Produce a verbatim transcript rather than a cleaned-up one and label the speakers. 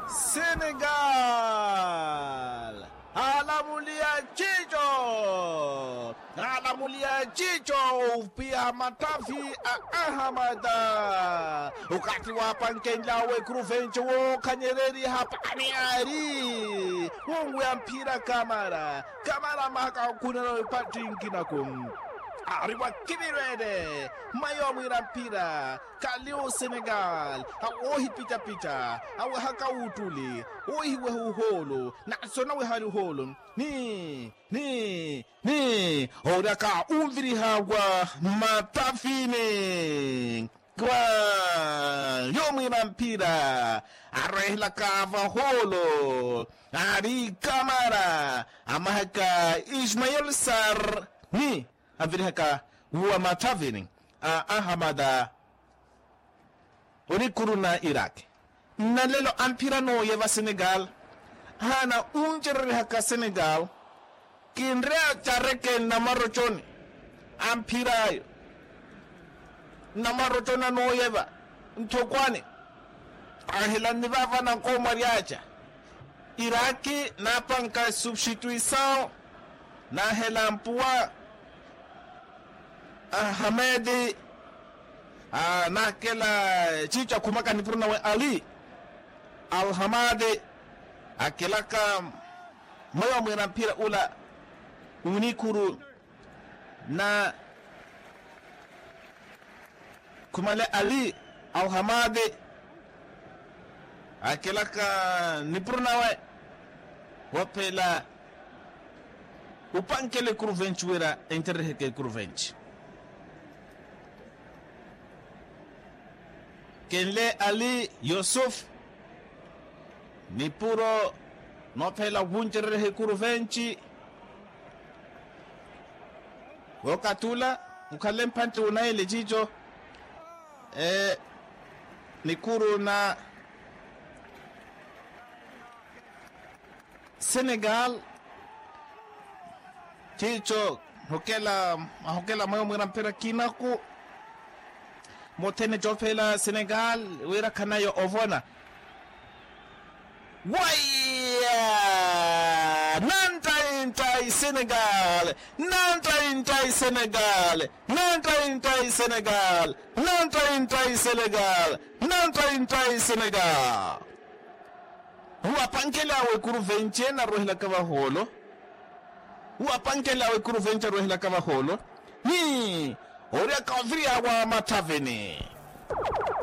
Speaker 1: Senegal alamulia jicho alamulia jicho pia matafi ahamada ukati wapankenlawe kruvenche wo kanyereri hapani ari wongu ya mpira kamara kamara maka kunano patinkina kum Arriba kibirede mayo mwira mpira kalio Senegal awohi pita pita awe haka utuli ohi we uholo na sona we hari holo ni ni ni oraka umviri hagwa matafine kwa yo mwira mpira arehla kava holo ari kamara amahaka Ismail Sarr ni avirihaka wa matavini a ahamada onikuru na Iraq na lelo ampira no yeva Senegal hana unjere haka Senegal kinrea chareke na marochoni ampira na marochona no yeva ntokwane ahela nivava na ko mariacha Iraki na panka substituição na helampua Hamedi ah, na kela chicha kumaka ni purna we Ali Al-Hamadi akilaka moyo mwina mpira ula unikuru na kumale Ali Al-Hamadi akilaka ni purna we wapela upankele kuruvenchi wera interreheke kuruvenchi Kenle Ali Yusuf ni puro no pela wunjere he kuruvenchi wakatula mkalem panti unaile jijo eh ni kuru na Senegal jijo hokela hokela mayo mwira mpira kinaku motene jopela Senegal wera kanayo ovona waya nanta intai Senegal nanta intai Senegal nanta intai Senegal nanta intai Senegal nanta intai Senegal huwa pankela we kuruvenche na rohla kava holo huwa pankela we kuruvenche rohla kava holo ni ore kavri awa mataveni